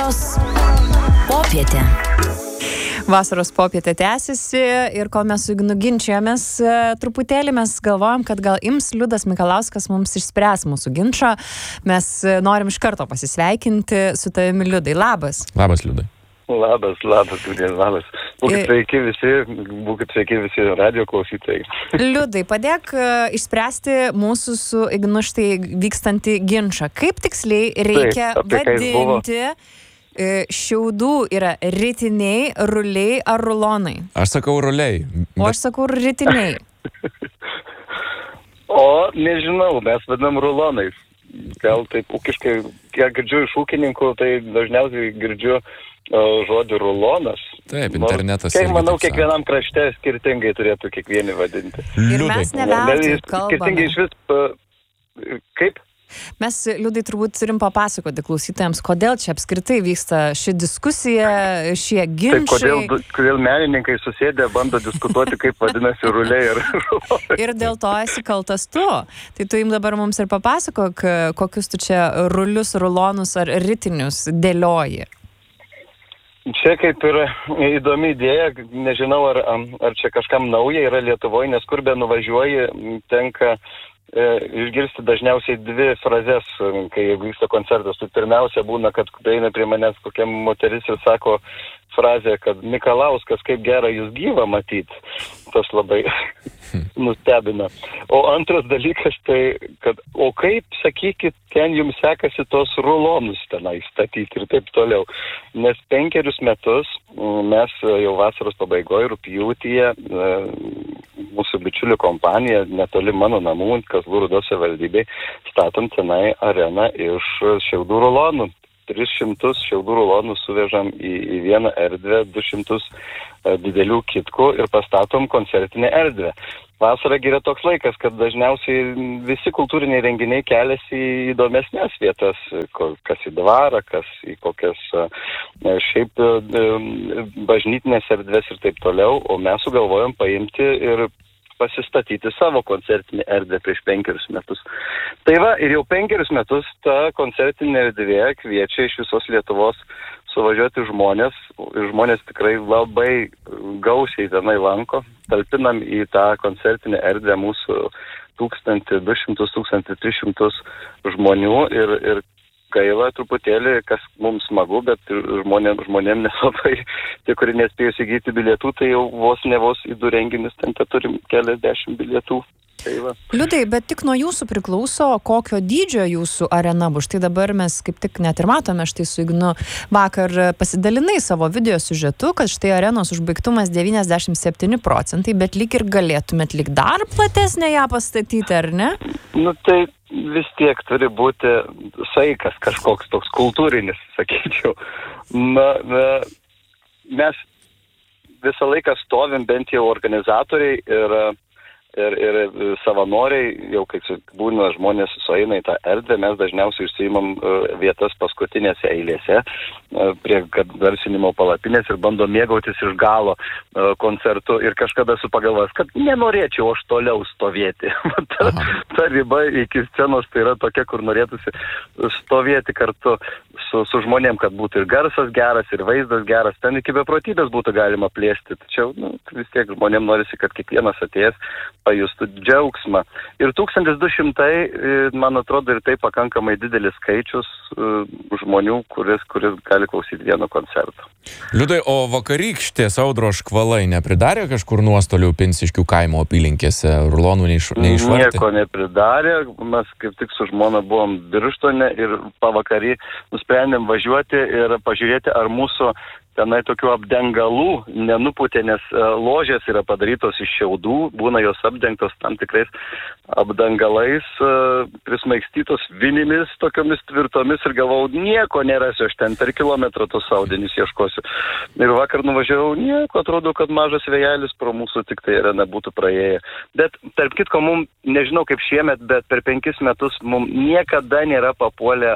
Vasaros popietė. Vasaros popietė tęsiasi ir kol mes su Ignu ginčijomės truputėlį, mes galvojam, kad gal ims Liudas Mikalauskas mums išspręs mūsų ginčą. Mes norim iš karto pasisveikinti su tavimi, Liudai. Labas. Labas, Liudai. Labas, labas. Būkit sveiki visi radio klausytojai. Liudai, padėk išspręsti mūsų su Ignu štai vykstantį ginčą. Kaip tiksliai reikia vadinti šiaudų yra ritiniai, ruliai ar rulonai? Aš sakau ruliai. O aš sakau ritiniai. O, nežinau, mes vadinam rulonais. Gal taip ūkiškai, kiek girdžiu iš ūkininkų, tai dažniausiai girdžiu žodį rulonas. Taip, internetas. Manau, kiekvienam krašte skirtingai turėtų kiekvieni vadinti. Ir mes neveltui kalbame. Skirtingai iš vis, kaip? Mes, Liudai, turbūt turim papasakoti klausytojams, kodėl čia apskritai vyksta ši diskusija, šie ginčiai. Taip, kodėl menininkai susėdė, bando diskutuoti, kaip vadinasi ruliai ir rulonai. Ir dėl to esi kaltas tu. Tai tu im dabar mums ir papasakok, kokius tu čia rulius, rulonus ar ritinius dėlioji. Čia kaip ir įdomi idėja, nežinau, ar čia kažkam nauja yra Lietuvoje, nes kur be nuvažiuoji, tenka išgirsti dažniausiai dvi frazes, kai jeigu vyksta koncertas. Tai pirmiausia būna, kad eina prie manęs kokia moteris ir sako frazę, kad Mikalauskas, kaip gera jūs gyvą matyt. Tas labai nustebina. O antras dalykas tai, kad o kaip, sakykit, ten jums sekasi tos rulonus tenai statyti ir taip toliau. Nes 5 metus mes jau vasaros pabaigoje, rugpjūtyje, mūsų bičiulių kompanija netoli mano namų, Kazlų Rūdos savivaldybėj, statom tenai areną iš šiaudų rulonų. 300 šiaudų rulonų suvežam į vieną erdvę, 200 didelių kitkų ir pastatom koncertinę erdvę. Vasara yra toks laikas, kad dažniausiai visi kultūriniai renginiai keliasi į įdomesnės vietas, kas į dvarą, kas į kokias šiaip bažnytinės erdvės ir taip toliau, o mes sugalvojom paimti ir pasistatyti savo koncertinį erdvę prieš 5 metus. Tai va, ir jau 5 metus ta koncertinė erdvė kviečia iš visos Lietuvos suvažiuoti žmonės, ir žmonės tikrai labai gausiai tenai lanko. Talpinam į tą koncertinę erdvę mūsų 1200-1300 žmonių ir gaila truputėlį, kas mums smagu, bet žmonėm nelabai, tie, kurie nespėjo įsigyti bilietų, tai jau vos į 2 renginius ten turim keliasdešimt bilietų. Tai va. Liudai, bet tik nuo jūsų priklauso, kokio dydžio jūsų arena bus. Štai dabar mes kaip tik net ir matome, štai su Ignu vakar pasidalinai savo video siužetu, kad štai arenos užbaigtumas 97%, bet lyg ir galėtumėt lyg dar platesnę ją pastatyti, ar ne? Nu tai vis tiek turi būti saikas kažkoks toks kultūrinis, sakyčiau. Mes visą laiką stovim, bent jau organizatoriai ir savanoriai, jau kai būna žmonės sueina į tą erdvę, mes dažniausiai užsiimam vietas paskutinėse eilėse prie garsinimo palapinės ir bandom mėgautis iš galo koncertu ir kažkada esu pagalvojęs, kad nenorėčiau aš toliau stovėti. Ta riba iki scenos tai yra tokia, kur norėtųsi stovėti kartu su žmonėm, kad būtų ir garsas geras, ir vaizdas geras, ten iki beprotybės būtų galima plėsti. Tačiau vis tiek žmonėm norisi, kad kiekvienas atėjęs pajustų džiaugsmą. Ir 1200, man atrodo, ir tai pakankamai didelis skaičius žmonių, kuris gali klausyti vieno koncerto. Liudai, o vakarykštės audros škvalai nepridarė kažkur nuostolių Pinsiškių kaimo apylinkėse, rulonų neišvartė? Nieko nepridarė, mes kaip tik su žmona buvom Birštone ir pavakarį nusprendėm važiuoti ir pažiūrėti, ar mūsų tenai tokių apdengalų nenuputė, nes ložės yra padarytos iš šiaudų, būna jos apdengtos tam tikrais apdangalais, prismaigstytos vinimis tokiomis tvirtomis ir galvau, nieko nerasiu, aš ten per kilometrą tos audinius ieškosiu. Ir vakar nuvažiavau, nieko, atrodo, kad mažas vėjelis pro mūsų tik tai arena būtų praėję. Bet tarp kitko, mums, nežinau kaip šiemet, bet per 5 metus mums niekada nėra papuolę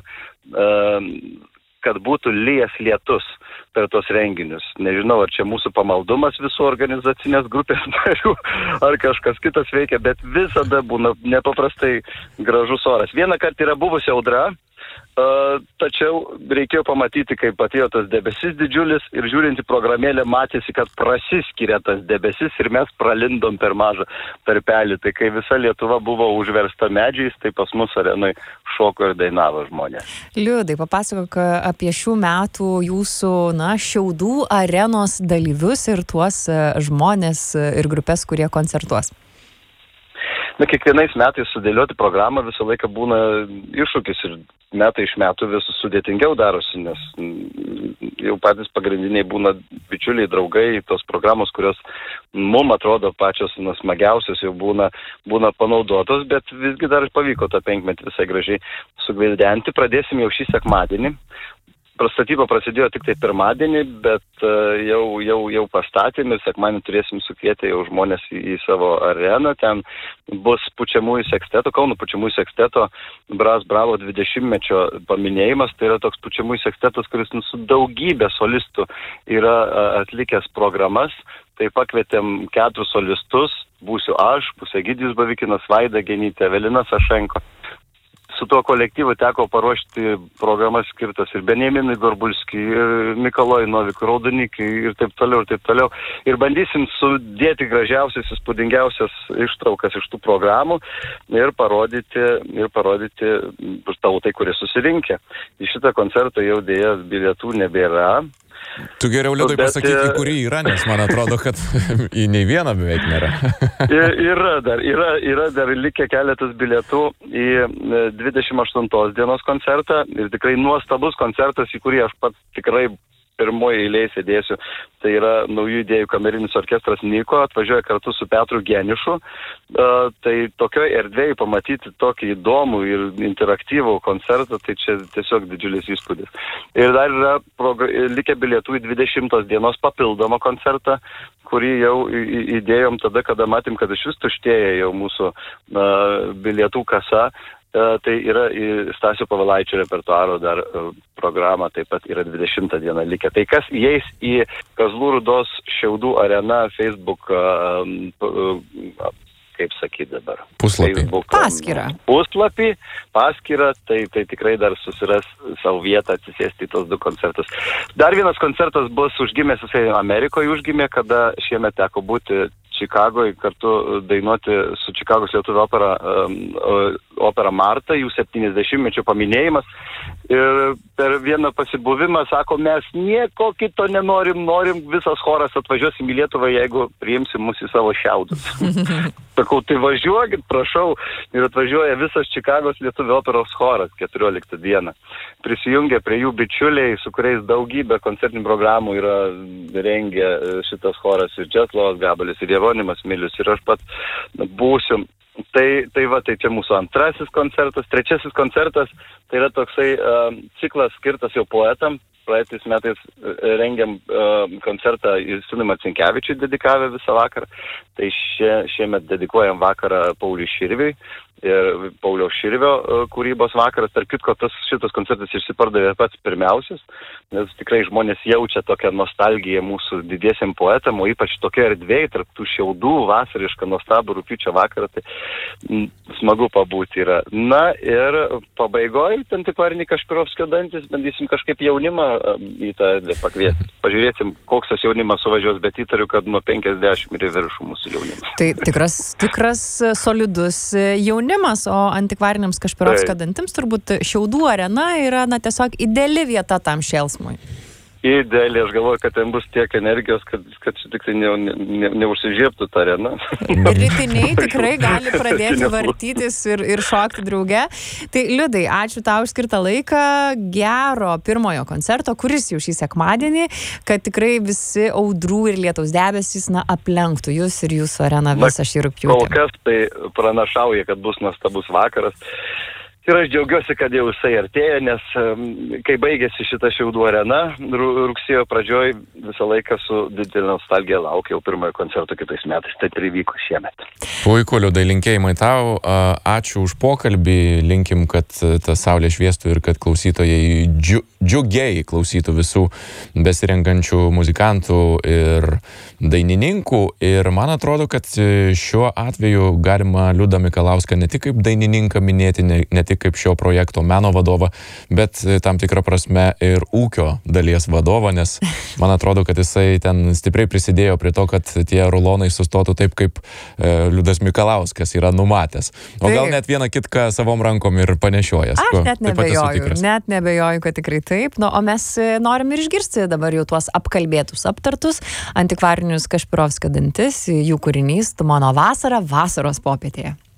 kad būtų lyjas lietus per tos renginius. Nežinau, ar čia mūsų pamaldumas visų organizacinės grupės narių, ar kažkas kitas veikia, bet visada būna nepaprastai gražus oras. Vieną kartą yra buvusi audra, tačiau reikėjo pamatyti, kaip atėjo tas debesis didžiulis ir žiūrint į programėlę matėsi, kad prasiskiria tas debesis ir mes pralindom per mažą tarpelį. Tai kai visa Lietuva buvo užversta medžiais, tai pas mus arenai šoko ir dainavo žmonės. Liudai, papasakok apie šių metų jūsų, Šiaudų arenos dalyvius ir tuos žmonės ir grupės, kurie koncertuos. Kiekvienais metais sudėlioti programą visą laiką būna iššūkis ir metai iš metų vis sudėtingiau darosi, nes jau patys pagrindiniai būna bičiuliai, draugai, tos programos, kurios mums atrodo pačios smagiausios, jau būna panaudotos, bet visgi dar pavyko tą 5 metį visai gražiai sugvildenti. Pradėsim jau šį sekmadienį. Statyba prasidėjo tik tai pirmadienį, bet jau pastatėm ir sekmadienį turėsim sukvietę jau žmonės į savo areną. Ten bus pučiamųjų seksteto, Kauno pučiamųjų seksteto Bras Bravo 20-mečio paminėjimas. Tai yra toks pučiamųjų sekstetas, kuris su daugybė solistų yra atlikęs programas. Tai pakvietėm 4 solistus, būsiu aš, bus Egidijus Bavikinas, Vaida Genytė, Evelina Sašenko. Su tuo kolektyvu teko paruošti programas skirtas ir Benjaminui Gorbulskiui, ir Mikalojui Novikui, Raudonikiui ir taip toliau, ir taip toliau. Ir bandysim sudėti gražiausias, įspūdingiausias ištraukas iš tų programų ir parodyti tautai, kurie susirinkė. Į šitą koncertą jau dėja bilietų nebėra. Tu geriau, Liudai, pasakyk, į kurį yra, nes man atrodo, kad į nei vieną beveik nėra. Yra dar likę keletas bilietų į 28 dienos koncertą ir tikrai nuostabus koncertas, į kurį aš pats tikrai pirmoje eilėje sėdėsiu. Tai yra Naujų idėjų kamerinis orkestras Niko, atvažiuoja kartu su Petru Geniušu. Tai tokioje erdvėje pamatyti tokį įdomų ir interaktyvų koncertą, tai čia tiesiog didžiulis įspūdis. Ir dar yra likę bilietų į 20 dienos papildomą koncertą, kurį jau įdėjom tada, kada matėm, kad iš vis tuštėja jau mūsų bilietų kasa. Tai yra į Stasio Povilaičio repertuaro dar programa, taip pat yra 20 diena likę. Tai kas įeis į Kazlų Rūdos Šiaudų arena Facebook, kaip sakyti dabar? Puslapį. Facebook, paskyrą, tai tikrai dar susiras savo vietą atsisėsti į tos 2 koncertus. Dar vienas koncertas bus užgimęs, jisai Amerikoje užgimė, kada šiemet teko būti Čikagoje, kartu dainuoti su Čikagos lietuvių opera Marta, jų 70-mečio paminėjimas. Ir per vieną pasibuvimą sako, mes nieko kito norim visas choras atvažiuosim į Lietuvą, jeigu priimsim mus į savo šiaudus. Sakau, tai važiuokit, prašau. Ir atvažiuoja visas Čikagos lietuvių operos choras 14 dieną. Prisijungia prie jų bičiuliai, su kuriais daugybė koncertinių programų yra rengę šitas choras, ir Česlovas Gabalis, ir Jeronimas Milius, ir aš pats būsiu. Tai čia mūsų antrasis koncertas. Trečiasis koncertas tai yra toksai ciklas skirtas jau poetam. Praeitais metais rengiam koncertą Justinui Marcinkevičiui dedikavę visą vakarą. Tai šiemet dedikuojam vakarą Pauliui Širviui ir Pauliaus Širvio kūrybos vakaras. Tarp kitko, šitas koncertas išsipardavė pats pirmiausias, nes tikrai žmonės jaučia tokią nostalgiją mūsų didiesiam poetam, o ypač tokia erdvėje, tarp tų Šiaudų, vasarišką, nuostabų rugpjūčio vakarą, tai smagu pabūti yra. Na ir pabaigoje, antikvarinį Kašpirovskio dantis, bandysim kažkaip jaunimą į tą erdvę pakviesti. Pažiūrėsim, koks tas jaunimas suvažiuos, bet įtariu, kad nuo 50 ir viršų mūsų jaunimas. Tai tikras solidus jaunimas, o antikvariniams Kašpirovskio dantims turbūt Šiaudų arena yra tiesiog ideali vieta tam šėlsmui. Idealiai, aš galvoju, kad ten bus tiek energijos, kad tik tai neužsižiebtų tą areną. Ritiniai tikrai gali pradėti vartytis ir šokti drauge. Tai Liudai, ačiū tau už skirtą laiką, gero pirmojo koncerto, kuris jau šį sekmadienį, kad tikrai visi audrų ir lietaus debesys aplenktų jūs ir jūsų areną visą šį rugpjūtį. Kol kas tai pranašauja, kad bus nuostabus vakaras. Ir aš džiaugiuosi, kad jau jisai artėja, nes kai baigėsi šita Šiaudų arena, rugsėjo pradžioj visą laiką su didelė nostalgija laukiau pirmojo koncerto kitais metais. Tai įvyko šiemet. Puiku, Liudai, linkėjimai tau. Ačiū už pokalbį. Linkim, kad ta saulė šviestų ir kad klausytojai džiugiai klausytų visų besirenkančių muzikantų ir dainininkų. Ir man atrodo, kad šiuo atveju galima Liudą Mikalauską ne tik kaip dainininką minėti, ne tik tik kaip šio projekto meno vadovą, bet tam tikrą prasme ir ūkio dalies vadovą, nes man atrodo, kad jisai ten stipriai prisidėjo prie to, kad tie rulonai sustotų taip, kaip Liudas Mikalauskas yra numatęs. O gal net vieną kitką savom rankom ir panešiojas. Aš net nebejoju, kad tikrai taip. O mes norim ir išgirsti dabar jau tuos apkalbėtus, aptartus antikvarinius Kašpirovskio dantis, jų kūrinys Tu mano vasara, vasaros popietėje.